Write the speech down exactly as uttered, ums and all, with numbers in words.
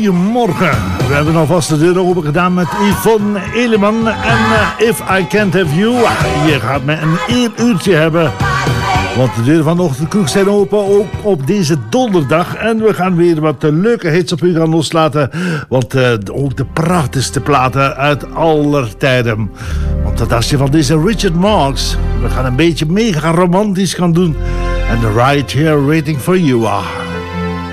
goedemorgen. We hebben alvast de deur open gedaan met Yvonne Eleman en uh, If I Can't Have You. Je gaat me een één uurtje hebben. Want de deuren van de ochtendkroeg zijn open, ook op deze donderdag. En we gaan weer wat leuke hits op u gaan loslaten. Want uh, ook de prachtigste platen uit aller tijden. Want dat dacht je van deze Richard Marx. We gaan een beetje mega romantisch gaan doen. And right here waiting for you are.